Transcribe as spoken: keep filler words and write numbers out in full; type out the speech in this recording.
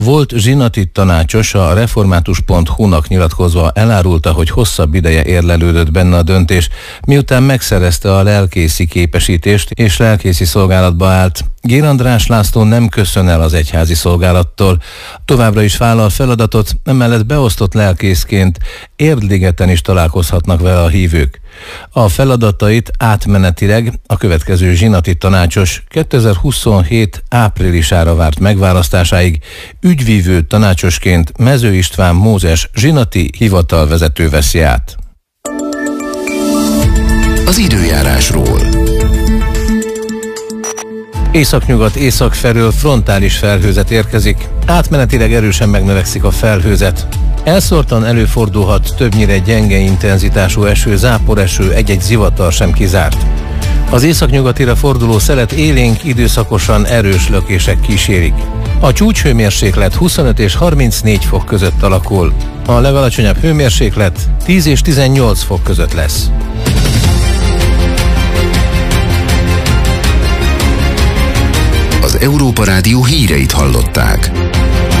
Volt zsinati tanácsos a református pont hu-nak nyilatkozva elárulta, hogy hosszabb ideje érlelődött benne a döntés, miután megszerezte a lelkészi képesítést és lelkészi szolgálatba állt. Gér András László nem köszön el az egyházi szolgálattól, továbbra is vállal feladatot, emellett beosztott lelkészként Érdligeten is találkozhatnak vele a hívők. A feladatait átmenetileg a következő zsinati tanácsos kétezer-huszonhét áprilisára várt megválasztásáig ügyvívő tanácsosként Mező István Mózes zsinati hivatalvezető veszi át. Az időjárásról. Északnyugat észak felől frontális felhőzet érkezik, átmenetileg erősen megnövekszik a felhőzet. Elszórtan előfordulhat többnyire gyenge intenzitású eső, záporeső, egy-egy zivatar sem kizárt. Az északnyugatira forduló szelet élénk, időszakosan erős lökések kísérik. A csúcshőmérséklet huszonöt és harmincnégy fok között alakul. A legalacsonyabb hőmérséklet tíz és tizennyolc fok között lesz. Az Európa Rádió híreit hallották.